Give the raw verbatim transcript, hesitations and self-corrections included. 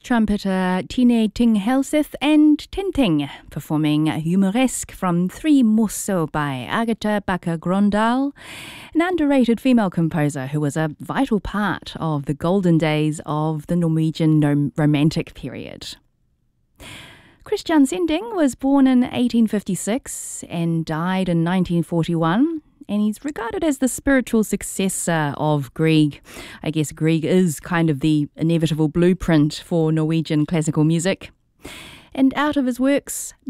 Trumpeter Tine Ting Helseth and Tinting performing Humoresque from Three Mosso by Agatha Bakker Grøndahl, an underrated female composer who was a vital part of the golden days of the Norwegian no- Romantic period. Christian Sinding was born in eighteen fifty-six and died in nineteen forty-one. And he's regarded as the spiritual successor of Grieg. I guess Grieg is kind of the inevitable blueprint for Norwegian classical music. And out of his works,